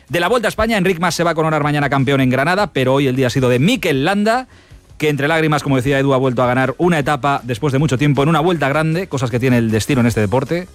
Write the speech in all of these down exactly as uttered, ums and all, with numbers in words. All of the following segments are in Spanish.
De la Vuelta a España, Enric Mas se va a coronar mañana campeón en Granada, pero hoy el día ha sido de Mikel Landa, que entre lágrimas, como decía Edu, ha vuelto a ganar una etapa después de mucho tiempo en una vuelta grande, cosas que tiene el destino en este deporte,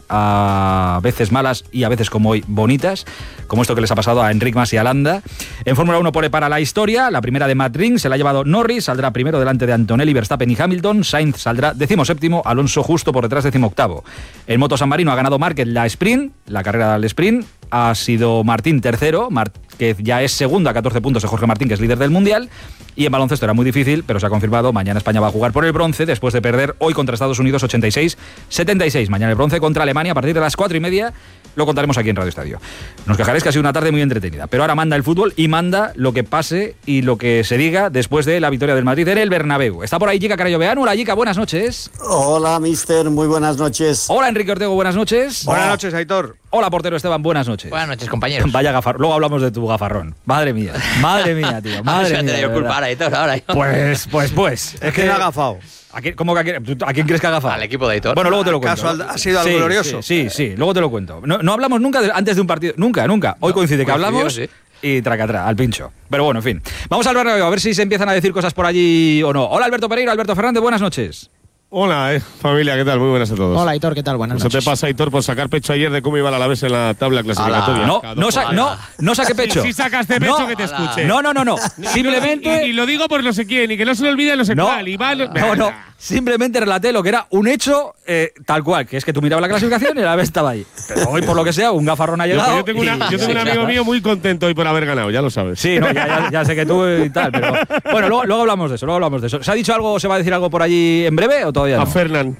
a veces malas y a veces, como hoy, bonitas, como esto que les ha pasado a Enric Mas y a Landa. En Fórmula uno pole para la historia, la primera de Matt Ring se la ha llevado Norris, saldrá primero delante de Antonelli, Verstappen y Hamilton, Sainz saldrá decimoséptimo, Alonso justo por detrás decimoctavo. En Moto San Marino ha ganado Márquez la sprint, la carrera del sprint, ha sido Martín tercero, Márquez ya es segundo a catorce puntos de Jorge Martín, que es líder del Mundial, y en baloncesto era muy difícil, pero se ha confirmado, mañana España va a jugar por el bronce, después de perder hoy contra Estados Unidos ochenta y seis setenta y seis, mañana el bronce contra Alemania a partir de las cuatro y media, lo contaremos aquí en Radio Estadio. Nos quejaréis que ha sido una tarde muy entretenida, pero ahora manda el fútbol y manda lo que pase y lo que se diga después de la victoria del Madrid en el Bernabéu. Está por ahí Jica Carayoveanu. Hola Jica, buenas noches. Hola mister, muy buenas noches. Hola Enrique Ortego, buenas noches. Buenas noches, Aitor. Hola portero Esteban, buenas noches. Buenas noches, compañeros. Vaya gafarrón, luego hablamos de tu gafarrón. Madre mía, madre mía, tío, madre mía. Yo culpar a Aitor ahora. Yo. Pues, pues, pues. Es que me ha agafado. ¿A quién, ¿Cómo que a quién, ¿A quién crees que ha agafado? Al equipo de Aitor. Bueno, luego te lo cuento. ¿Acaso ha sido algo sí, glorioso? Sí, sí, sí, luego te lo cuento. No, no hablamos nunca de, antes de un partido, nunca, nunca. Hoy no, coincide que hablamos sí. y tracatrá, al pincho. Pero bueno, en fin. Vamos al Bernabéu, a ver si se empiezan a decir cosas por allí o no. Hola Alberto Pereira, Alberto Fernández, buenas noches. Hola, eh, familia, ¿qué tal? Muy buenas a todos. Hola, Aitor, ¿qué tal? Buenas Eso noches. te pasa, Aitor, por sacar pecho ayer de cómo iba la Alavés en la tabla clasificatoria. No, no, sa no, no saqué pecho. Si sí, sí sacaste pecho, no, que te escuche. No, no, no, no. Simplemente… Y, y lo digo por no sé quién, y que no se lo olvide no sé no, cuál. Y va, no, no, no. Simplemente relaté lo que era un hecho eh, tal cual, que es que tú mirabas la clasificación y la vez estaba ahí. Pero hoy, por lo que sea, un gafarrón ha llegado. Yo, yo tengo, una, yo tengo un amigo mío muy contento hoy por haber ganado, ya lo sabes. Sí, no, ya, ya, ya sé que tú y tal, pero… Bueno, luego, luego hablamos de eso, luego hablamos de eso. ¿Se ha dicho algo, se va a decir algo por allí en breve o todavía no? A Fernán.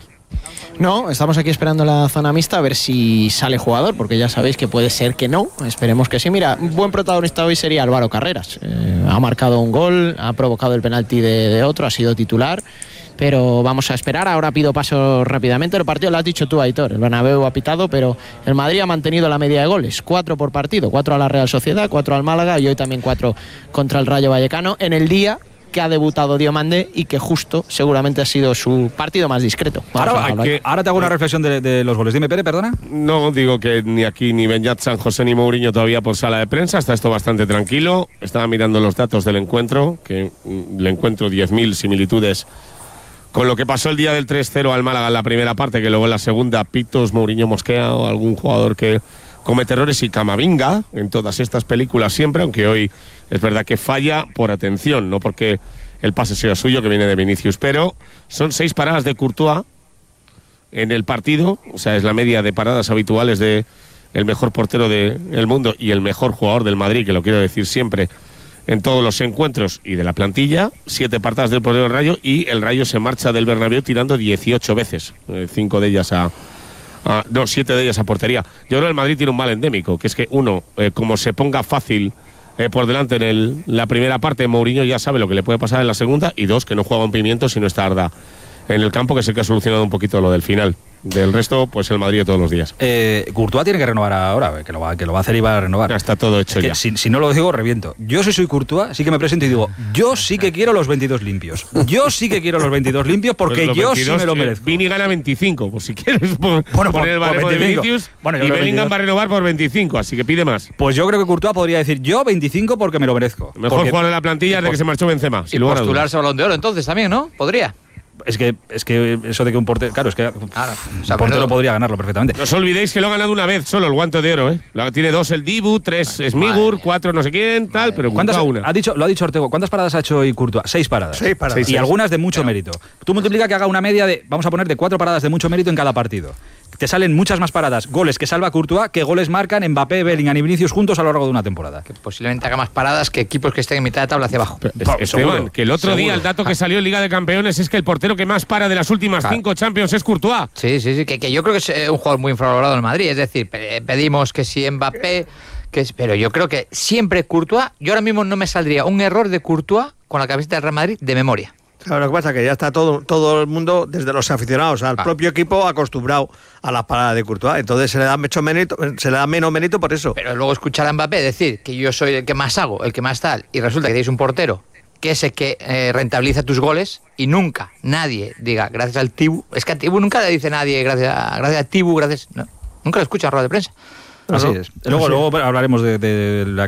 No, estamos aquí esperando la zona mixta a ver si sale jugador, porque ya sabéis que puede ser que no, esperemos que sí. Mira, un buen protagonista hoy sería Álvaro Carreras. Eh, ha marcado un gol, ha provocado el penalti de, de otro, ha sido titular, pero vamos a esperar. Ahora pido paso rápidamente. El partido lo has dicho tú, Aitor, el Bernabéu ha pitado, pero el Madrid ha mantenido la media de goles, cuatro por partido, cuatro a la Real Sociedad, cuatro al Málaga y hoy también cuatro contra el Rayo Vallecano, en el día que ha debutado Diomande y que justo seguramente ha sido su partido más discreto. Ahora, que, ahora te hago una reflexión de, de los goles. Dime, Pere, perdona. No, digo que ni aquí ni Beñat, San José ni Mourinho todavía por sala de prensa. Está esto bastante tranquilo. Estaba mirando los datos del encuentro, que le encuentro diez mil similitudes con lo que pasó el día del tres cero al Málaga en la primera parte, que luego en la segunda Pitos, Mourinho mosquea o algún jugador que comete errores y Camavinga en todas estas películas siempre, aunque hoy es verdad que falla por atención, no porque el pase sea suyo, que viene de Vinicius, pero son seis paradas de Courtois en el partido, o sea, es la media de paradas habituales de el mejor portero del mundo y el mejor jugador del Madrid, que lo quiero decir siempre en todos los encuentros y de la plantilla, siete paradas del portero del Rayo, y el Rayo se marcha del Bernabéu tirando dieciocho veces, eh, cinco de ellas a Ah, no, siete de ellas a portería. Yo creo que el Madrid tiene un mal endémico, que es que uno, eh, como se ponga fácil eh, por delante en el, la primera parte, Mourinho ya sabe lo que le puede pasar en la segunda, y dos, que no juega un pimiento si no está Arda en el campo, que es el que ha solucionado un poquito lo del final. Del resto, pues el Madrid de todos los días. Eh, Courtois tiene que renovar ahora, que lo va, que lo va a hacer y va a renovar. Ya está todo hecho, es que ya. Si, si no lo digo, reviento. Yo si soy Courtois, sí que me presento y digo, yo sí que quiero los veintidós limpios. Yo sí que quiero los veintidós limpios porque pues yo veintidós, sí me lo merezco. Eh, Vini gana veinticinco, pues si quieres por, bueno, poner el baremo de Vinicius, bueno, y Bellingham va a renovar por veinticinco, así que pide más. Pues yo creo que Courtois podría decir, yo veinticinco porque me lo merezco. Mejor porque, jugador de la plantilla desde que se marchó Benzema. Y postularse a Balón de Oro entonces también, ¿no? Podría. Es que, es que eso de que un portero… Claro, es que claro, o sea, un portero podría ganarlo perfectamente. No os olvidéis que lo ha ganado una vez solo, el Guante de Oro, ¿eh? Tiene dos el Dibu, tres Smigur, cuatro no sé quién, tal, madre, pero ¿cuántas una? Ha dicho, lo ha dicho Ortego, ¿cuántas paradas ha hecho hoy Courtois? Seis paradas. Seis paradas. Seis, y seis. algunas de mucho claro. mérito. Tú multiplica que haga una media de, vamos a poner, de cuatro paradas de mucho mérito en cada partido. Te salen muchas más paradas, goles que salva Courtois, que goles marcan Mbappé, Bellingham y Vinicius juntos a lo largo de una temporada. Que posiblemente haga más paradas que equipos que estén en mitad de tabla hacia abajo. Pero, Esteban, que el otro seguro. día el dato que salió en Liga de Campeones es que el portero que más para de las últimas claro. cinco Champions es Courtois. Sí, sí, sí, que, que yo creo que es un jugador muy infravalorado en el Madrid. Es decir, pedimos que si Mbappé, que es, pero yo creo que siempre Courtois, yo ahora mismo no me saldría un error de Courtois con la camiseta del Real Madrid de memoria. Claro, lo que pasa es que ya está todo, todo el mundo, desde los aficionados al ah. propio equipo, acostumbrado a las paradas de Courtois. Entonces se le da mucho mérito, se le da menos mérito por eso. Pero luego escuchar a Mbappé decir que yo soy el que más hago, el que más tal, y resulta que tenéis un portero que es el que eh, rentabiliza tus goles, y nunca nadie diga gracias al Tibu. Es que a Tibu nunca le dice nadie gracias a, gracias a Tibu, gracias. No, nunca lo escucha en rueda de prensa. Así es. Luego, luego hablaremos de, de la